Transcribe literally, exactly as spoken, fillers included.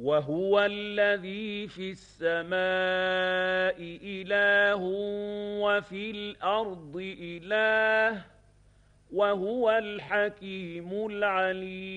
وهو الذي في السماء إله وفي الأرض إله وهو الحكيم العليم